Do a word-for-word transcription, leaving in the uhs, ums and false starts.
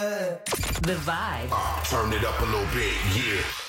The Vibe. Uh, turn it up a little bit, yeah.